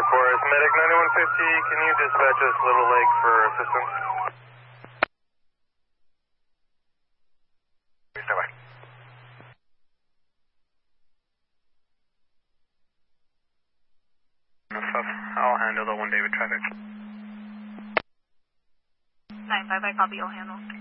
Forest. Medic 9150, can you dispatch us Little Lake for assistance? Stand by. I'll handle the 1 David traffic. 9-5, I copy, you'll handle.